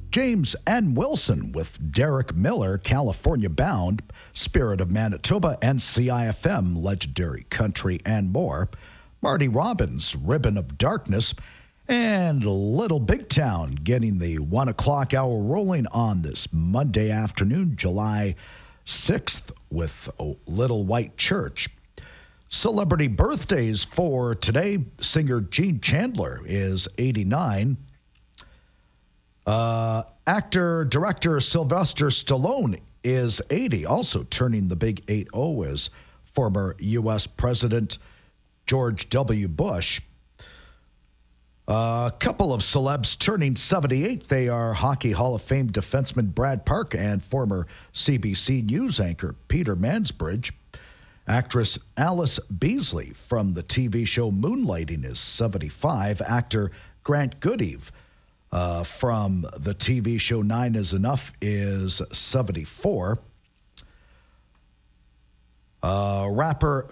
James N. Wilson with Derek Miller, California Bound, Spirit of Manitoba, and CIFM, Legendary Country, and more. Marty Robbins, Ribbon of Darkness, and Little Big Town getting the 1 o'clock hour rolling on this Monday afternoon, July 6th, with Little White Church. Celebrity birthdays for today. Singer Gene Chandler is 89. Actor, director Sylvester Stallone is 80, also turning the big 80 is former U.S. President George W. Bush. A couple of celebs turning 78. They are Hockey Hall of Fame defenseman Brad Park and former CBC News anchor Peter Mansbridge. Actress Alice Beasley from the TV show Moonlighting is 75. Actor Grant Goodeve from the TV show 9 is Enough is 74. Rapper